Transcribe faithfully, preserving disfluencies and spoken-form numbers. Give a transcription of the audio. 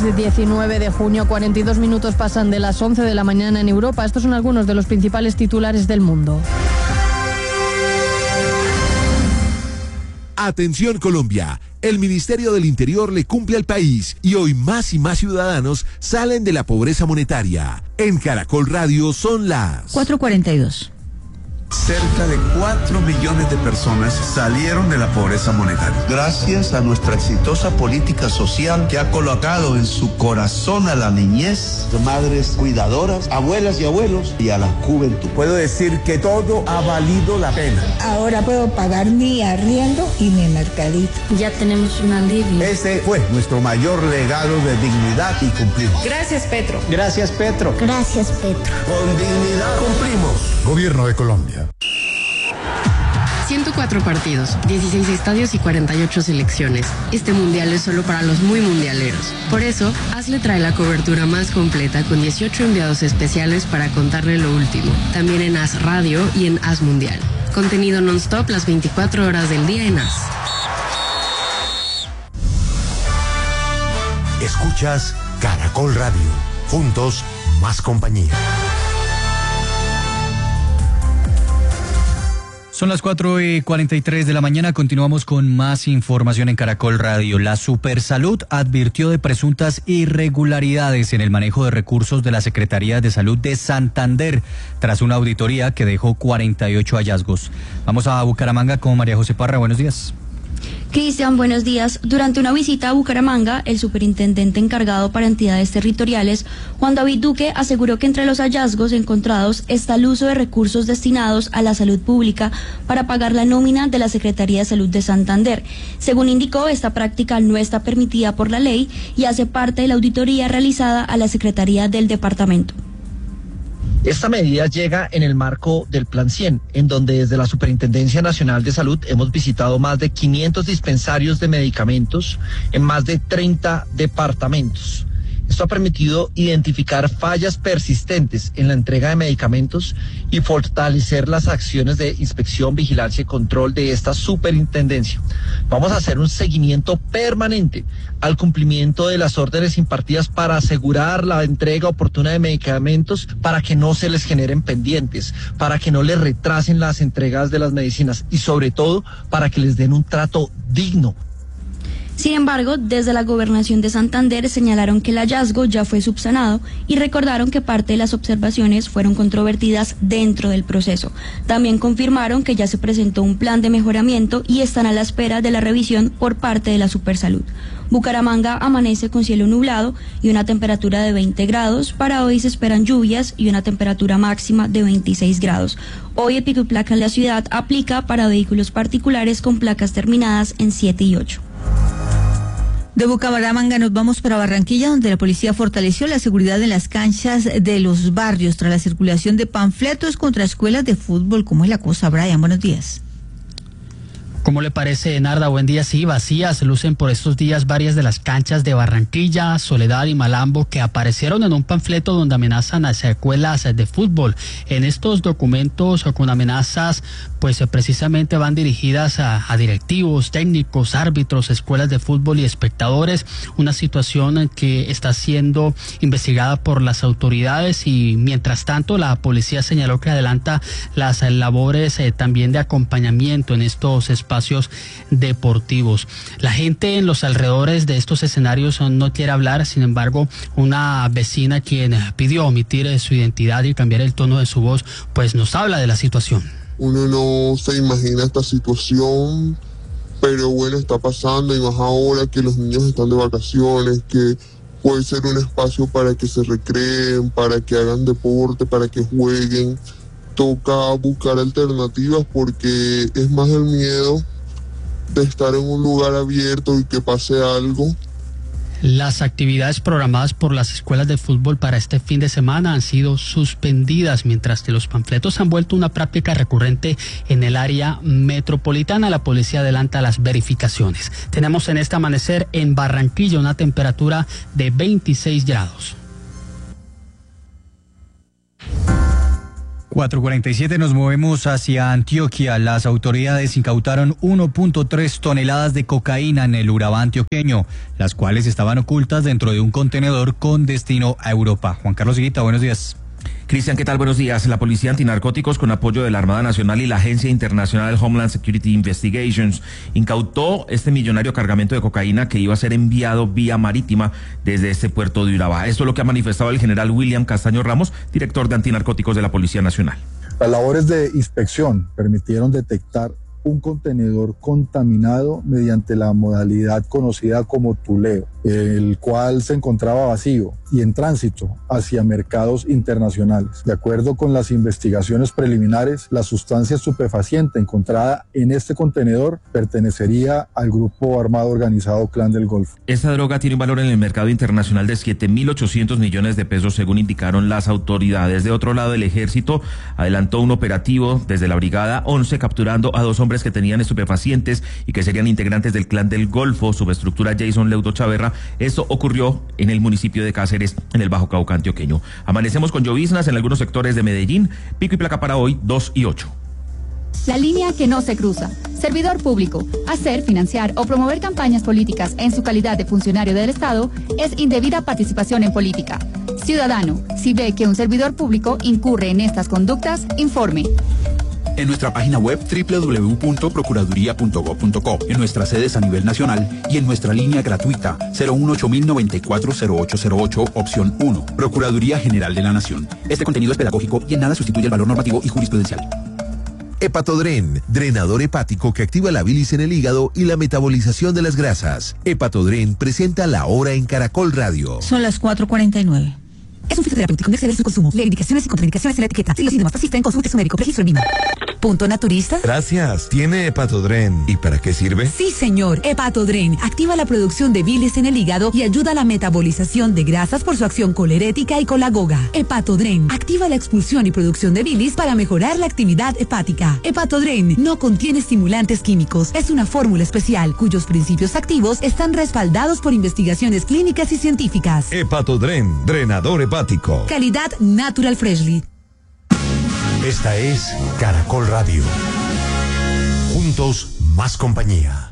diecinueve de junio, cuarenta y dos minutos pasan de las once de la mañana en Europa. Estos son algunos de los principales titulares del mundo. Atención Colombia, el Ministerio del Interior le cumple al país y hoy más y más ciudadanos salen de la pobreza monetaria. En Caracol Radio son las cuatro cuarenta y dos. Cerca de cuatro millones de personas salieron de la pobreza monetaria. Gracias a nuestra exitosa política social que ha colocado en su corazón a la niñez, madres cuidadoras, abuelas y abuelos y a la juventud. Puedo decir que todo ha valido la pena. Ahora puedo pagar mi arriendo y mi mercadito. Ya tenemos un alivio. Ese fue nuestro mayor legado de dignidad y cumplimos. Gracias, Petro. Gracias, Petro. Gracias, Petro. Con dignidad cumplimos. Gobierno de Colombia. ciento cuatro partidos, dieciséis estadios y cuarenta y ocho selecciones. Este mundial es solo para los muy mundialeros. Por eso, AS le trae la cobertura más completa con dieciocho enviados especiales para contarle lo último. También en AS Radio y en AS Mundial. Contenido non-stop las veinticuatro horas del día en AS. Escuchas Caracol Radio. Juntos, más compañía. Son las cuatro y cuarenta y tres de la mañana, continuamos con más información en Caracol Radio. La Supersalud advirtió de presuntas irregularidades en el manejo de recursos de la Secretaría de Salud de Santander, tras una auditoría que dejó cuarenta y ocho hallazgos. Vamos a Bucaramanga con María José Parra, buenos días. Cristian, buenos días. Durante una visita a Bucaramanga, el superintendente encargado para entidades territoriales, Juan David Duque, aseguró que entre los hallazgos encontrados está el uso de recursos destinados a la salud pública para pagar la nómina de la Secretaría de Salud de Santander. Según indicó, esta práctica no está permitida por la ley y hace parte de la auditoría realizada a la Secretaría del Departamento. Esta medida llega en el marco del Plan cien, en donde desde la Superintendencia Nacional de Salud hemos visitado más de quinientos dispensarios de medicamentos en más de treinta departamentos. Esto ha permitido identificar fallas persistentes en la entrega de medicamentos y fortalecer las acciones de inspección, vigilancia y control de esta superintendencia. Vamos a hacer un seguimiento permanente al cumplimiento de las órdenes impartidas para asegurar la entrega oportuna de medicamentos, para que no se les generen pendientes, para que no les retrasen las entregas de las medicinas y sobre todo para que les den un trato digno. Sin embargo, desde la Gobernación de Santander señalaron que el hallazgo ya fue subsanado y recordaron que parte de las observaciones fueron controvertidas dentro del proceso. También confirmaron que ya se presentó un plan de mejoramiento y están a la espera de la revisión por parte de la Supersalud. Bucaramanga amanece con cielo nublado y una temperatura de veinte grados. Para hoy se esperan lluvias y una temperatura máxima de veintiséis grados. Hoy el pico y placa en la ciudad aplica para vehículos particulares con placas terminadas en siete y ocho. De Bucaramanga nos vamos para Barranquilla, donde la policía fortaleció la seguridad en las canchas de los barrios tras la circulación de panfletos contra escuelas de fútbol. ¿Cómo es la cosa, Brian? Buenos días. ¿Cómo le parece, Narda? Buen día. Sí, vacías lucen por estos días varias de las canchas de Barranquilla, Soledad y Malambo que aparecieron en un panfleto donde amenazan a escuelas de fútbol. En estos documentos con amenazas, pues precisamente van dirigidas a, a directivos, técnicos, árbitros, escuelas de fútbol y espectadores. Una situación que está siendo investigada por las autoridades y mientras tanto la policía señaló que adelanta las labores eh, también de acompañamiento en estos espacios espacios deportivos. La gente en los alrededores de estos escenarios no quiere hablar, sin embargo, una vecina quien pidió omitir su identidad y cambiar el tono de su voz, pues nos habla de la situación. Uno no se imagina esta situación, pero bueno, está pasando y más ahora que los niños están de vacaciones, que puede ser un espacio para que se recreen, para que hagan deporte, para que jueguen. Toca buscar alternativas porque es más el miedo de estar en un lugar abierto y que pase algo. Las actividades programadas por las escuelas de fútbol para este fin de semana han sido suspendidas, mientras que los panfletos han vuelto una práctica recurrente en el área metropolitana. La policía adelanta las verificaciones. Tenemos en este amanecer en Barranquilla una temperatura de veintiséis grados. cuatro cuarenta y siete, nos movemos hacia Antioquia. Las autoridades incautaron uno punto tres toneladas de cocaína en el Urabá antioqueño, las cuales estaban ocultas dentro de un contenedor con destino a Europa. Juan Carlos Higuita, buenos días. Cristian, ¿qué tal? Buenos días. La Policía Antinarcóticos, con apoyo de la Armada Nacional y la Agencia Internacional Homeland Security Investigations, incautó este millonario cargamento de cocaína que iba a ser enviado vía marítima desde este puerto de Urabá. Esto es lo que ha manifestado el general William Castaño Ramos, director de Antinarcóticos de la Policía Nacional. Las labores de inspección permitieron detectar un contenedor contaminado mediante la modalidad conocida como tuleo, el cual se encontraba vacío y en tránsito hacia mercados internacionales. De acuerdo con las investigaciones preliminares, la sustancia estupefaciente encontrada en este contenedor pertenecería al grupo armado organizado Clan del Golfo. Esta droga tiene un valor en el mercado internacional de siete mil ochocientos millones de pesos, según indicaron las autoridades. De otro lado, el ejército adelantó un operativo desde la Brigada once, capturando a dos hombres que tenían estupefacientes y que serían integrantes del Clan del Golfo, subestructura Jason Leudo Chaverra. Esto ocurrió en el municipio de Cáceres, en el Bajo Cauca antioqueño. Amanecemos con lloviznas en algunos sectores de Medellín. Pico y placa para hoy, dos y ocho. La línea que no se cruza. Servidor público. Hacer, financiar o promover campañas políticas en su calidad de funcionario del Estado es indebida participación en política. Ciudadano, si ve que un servidor público incurre en estas conductas, informe. En nuestra página web doble u doble u doble u punto procuraduría punto gob punto co, en nuestras sedes a nivel nacional y en nuestra línea gratuita cero uno ocho mil noventa y cuatro cero ocho cero ocho, opción uno. Procuraduría General de la Nación. Este contenido es pedagógico y en nada sustituye el valor normativo y jurisprudencial. Hepatodren, drenador hepático que activa la bilis en el hígado y la metabolización de las grasas. Hepatodren presenta La Hora en Caracol Radio. Son las cuatro cuarenta y nueve. Es un fitoterapéutico, no exceder su consumo. Lee indicaciones y contraindicaciones en la etiqueta. Si los síntomas persisten, consulte su médico. Registro en Lima. Punto naturista. Gracias. Tiene Hepatodren. ¿Y para qué sirve? Sí, señor. Hepatodren activa la producción de bilis en el hígado y ayuda a la metabolización de grasas por su acción colerética y colagoga. Hepatodren activa la expulsión y producción de bilis para mejorar la actividad hepática. Hepatodren no contiene estimulantes químicos. Es una fórmula especial cuyos principios activos están respaldados por investigaciones clínicas y científicas. Hepatodren, drenador hepático. Calidad Natural Freshly. Esta es Caracol Radio. Juntos, más compañía.